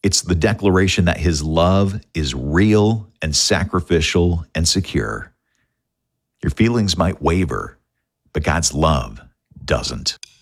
It's the declaration that his love is real and sacrificial and secure. Your feelings might waver, but God's love doesn't.